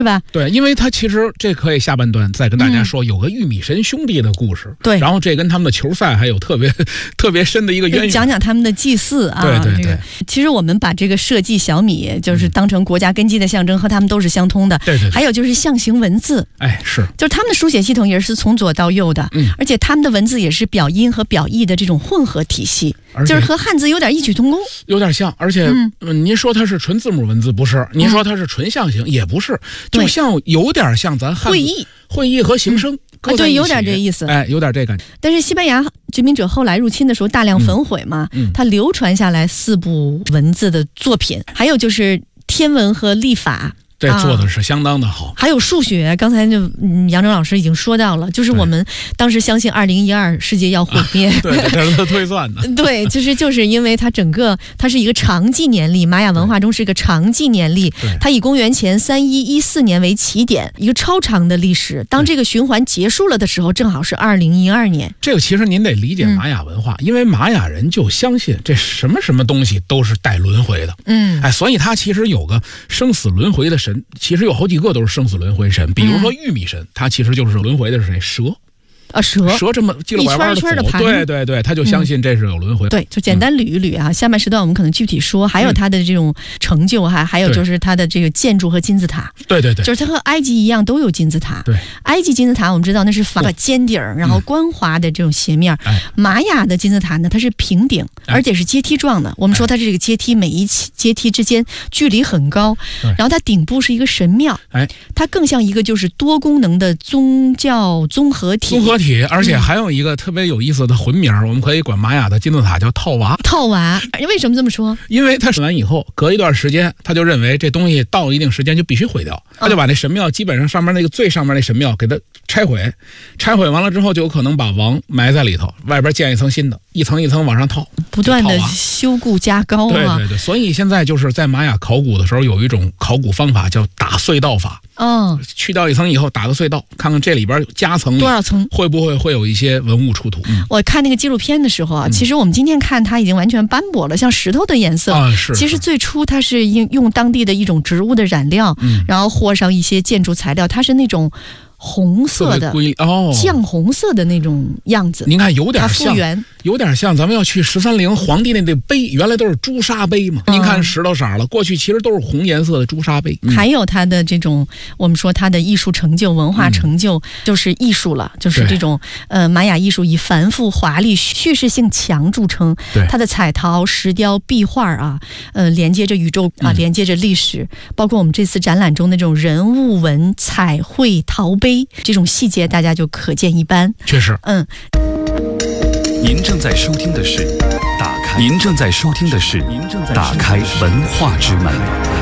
是吧？ 对，因为他其实这可以下半段再跟大家说，有个玉米神兄弟的故事。 对， 然后这跟他们的球赛还有特别深的一个渊源。 讲讲他们的祭祀啊。 对。 这个其实我们把这个社稷小米就是当成国家根基的象征，和他们都是相通的。 对。 还有就是象形文字， 是， 就是他们的书写系统也是从左到右的，而且他们的文字也是表音和表意的这种混合体系，就是和汉字有点异曲同工， 有点像。而且您说它是纯字母文字不是，您说它是纯象形也不是，就像有点像咱汉字会意和形声。 对，有点这意思， 有点这感觉。 但是西班牙殖民者后来入侵的时候大量焚毁嘛，它流传下来4部文字的作品，还有就是天文和历法。 这做的是相当的好， 还有数学，刚才就杨征老师已经说到了，就是我们当时相信2012世界要毁灭， 对，这是他推算的， 对，就是因为它是一个长纪年历，玛雅文化中是一个长纪年历，它以公元前3114年为起点，一个超长的历史。当这个循环结束了的时候，正好是2012年。 这个其实您得理解玛雅文化，因为玛雅人就相信这什么东西都是带轮回的，所以他其实有个生死轮回的神。其实有好几个都是生死轮回神，比如说玉米神，他其实就是轮回的是谁？蛇。蛇这么记了拐弯的走，对，他就相信这是有轮回。 对，就简单捋一捋啊。下半时段我们可能具体说，还有他的这种成就还有就是他的这个建筑和金字塔。 对， 就是他和埃及一样都有金字塔。 对， 埃及金字塔我们知道那是反尖顶，然后光滑的这种斜面。玛雅的金字塔呢，它是平顶，而且是阶梯状的。我们说它这个阶梯每一阶梯之间距离很高，然后它顶部是一个神庙。它更像一个就是多功能的宗教综合体。 而且还有一个特别有意思的混名，我们可以管玛雅的金字塔叫套娃。为什么这么说？因为他审完以后隔一段时间，他就认为这东西到一定时间就必须毁掉，他就把那神庙基本上上面那个最上面那神庙给它拆毁完了之后，就有可能把王埋在里头，外边建一层新的，一层一层往上套， 不断的修固加高啊。 对，所以现在就是在玛雅考古的时候有一种考古方法叫打隧道法。去掉一层以后打个隧道，看看这里边夹层多少层， 会不会有一些文物出土。 我看那个纪录片的时候啊，其实我们今天看它已经完全斑驳了，像石头的颜色。其实最初它是用当地的一种植物的染料，然后和上一些建筑材料，它是那种红色的酱红色的那种样子。 您看有点像咱们要去13陵皇帝那碑，原来都是朱砂碑嘛。您看石头色了，过去其实都是红颜色的朱砂碑。 还有它的这种我们说它的艺术成就、文化成就，就是艺术了，就是这种玛雅艺术以繁复华丽、叙事性强著称。它的彩陶、石雕、壁画啊，连接着宇宙啊，连接着历史，包括我们这次展览中的这种人物纹、彩绘、陶碑，这种细节大家就可见一斑。 确实， 您正在收听的是打开文化之门。